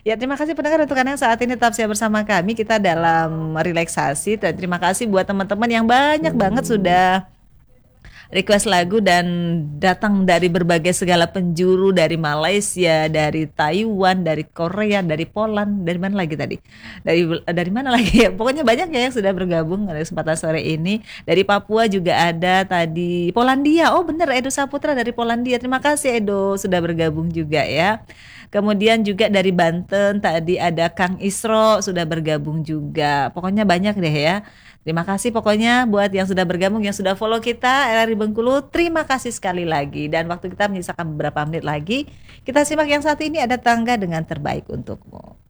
Ya, terima kasih pendengar untuk Anda yang saat ini tetap siap bersama kami. Kita dalam relaksasi. Dan terima kasih buat teman-teman yang banyak banget sudah request lagu dan datang dari berbagai segala penjuru, dari Malaysia, dari Taiwan, dari Korea, dari Poland, dari mana lagi tadi? Dari mana lagi ya? Pokoknya banyak ya yang sudah bergabung pada kesempatan sore ini. Dari Papua juga ada tadi, Polandia. Oh bener, Edo Saputra dari Polandia. Terima kasih Edo sudah bergabung juga ya. Kemudian juga dari Banten tadi ada Kang Isro sudah bergabung juga. Pokoknya banyak deh ya. Terima kasih pokoknya buat yang sudah bergabung, yang sudah follow kita LRI Bengkulu. Terima kasih sekali lagi. Dan waktu kita menyisakan beberapa menit lagi, kita simak yang saat ini ada tangga dengan terbaik untukmu.